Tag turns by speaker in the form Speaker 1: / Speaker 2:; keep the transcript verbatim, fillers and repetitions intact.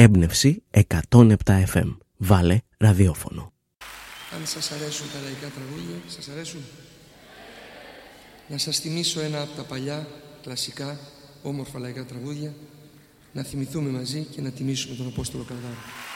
Speaker 1: Έμπνευση εκατόν επτά εφ εμ. Βάλε ραδιόφωνο.
Speaker 2: Αν σας αρέσουν τα λαϊκά τραγούδια, σας αρέσουν? Να σας θυμίσω ένα από τα παλιά, κλασικά, όμορφα λαϊκά τραγούδια, να θυμηθούμε μαζί και να τιμήσουμε τον Απόστολο Καρδάρο.